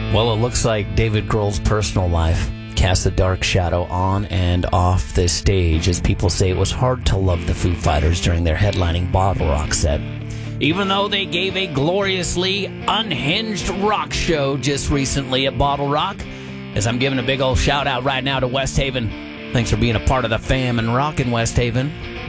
Well, it looks like David Grohl's personal life cast a dark shadow on and off this stage, as people say it was hard to love the Foo Fighters during their headlining Bottle Rock set. Even though they gave a gloriously unhinged rock show just recently at Bottle Rock, as I'm giving a big old shout out right now to West Haven. Thanks for being a part of the fam and rockin' West Haven.